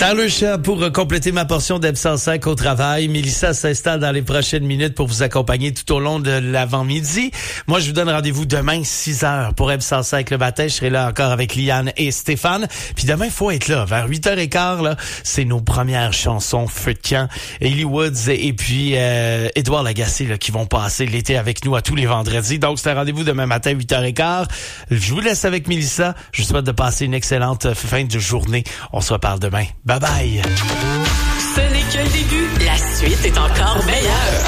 Tyler Shaw pour compléter ma portion d'M105 au travail. Mélissa s'installe dans les prochaines minutes pour vous accompagner tout au long de l'avant-midi. Moi, je vous donne rendez-vous demain 6h pour M105 le matin. Je serai là encore avec Liane et Stéphane. Puis demain, il faut être là. Vers 8h15, là, c'est nos premières chansons Feu de camp. Ellie Woods et puis Édouard Lagacé là, qui vont passer l'été avec nous à tous les vendredis. Donc, c'est un rendez-vous demain matin 8h15. Je vous laisse avec Mélissa. Je vous souhaite de passer une excellente fin de journée. On se reparle demain. Bye bye. Ce n'est que le début. La suite est encore meilleure.